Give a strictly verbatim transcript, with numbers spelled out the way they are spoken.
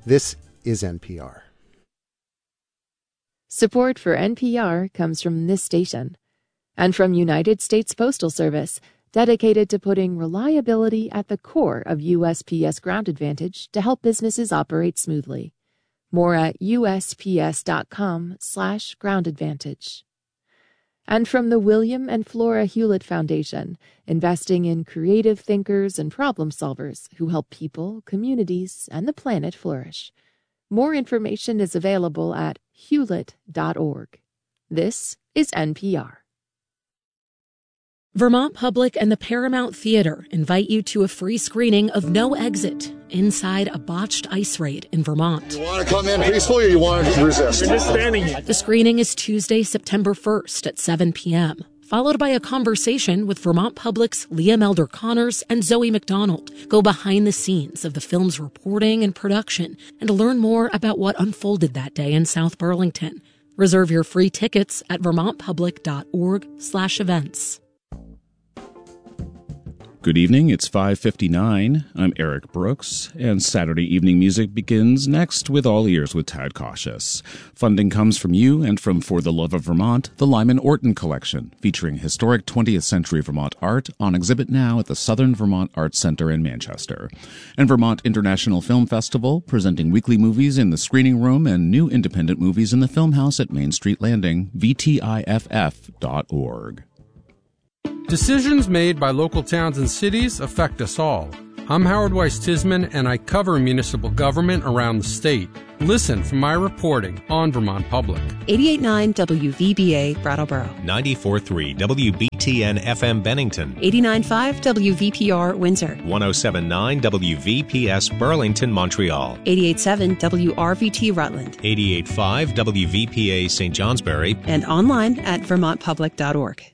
This is N P R. Support for N P R comes from this station and from United States Postal Service, dedicated to putting reliability at the core of U S P S Ground Advantage to help businesses operate smoothly. More at usps.com slash ground advantage. And from the William and Flora Hewlett Foundation, investing in creative thinkers and problem solvers who help people, communities, and the planet flourish. More information is available at hewlett dot org. This is N P R. Vermont Public and the Paramount Theater invite you to a free screening of No Exit inside a botched ice raid in Vermont. You want to come in peacefully or you want to resist? We're just standing here. The screening is Tuesday, September first at seven p.m., followed by a conversation with Vermont Public's Liam Elder Connors and Zoe McDonald. Go behind the scenes of the film's reporting and production and learn more about what unfolded that day in South Burlington. Reserve your free tickets at vermontpublic.org slash events. Good evening, it's five fifty-nine. I'm Eric Brooks, and Saturday evening music begins next with All Ears with Tad Cautious. Funding comes from you and from For the Love of Vermont, the Lyman Orton Collection, featuring historic twentieth century Vermont art on exhibit now at the Southern Vermont Arts Center in Manchester. And Vermont International Film Festival, presenting weekly movies in the screening room and new independent movies in the Film House at Main Street Landing, v t i f f dot org. Decisions made by local towns and cities affect us all. I'm Howard Weiss Tisman, and I cover municipal government around the state. Listen for my reporting on Vermont Public. eighty-eight point nine W V B A Brattleboro. ninety-four point three W B T N F M Bennington. eighty-nine point five W V P R Windsor. one oh seven point nine W V P S Burlington, Montreal. eighty-eight point seven W R V T Rutland. eighty-eight point five W V P A Saint Johnsbury. And online at vermont public dot org.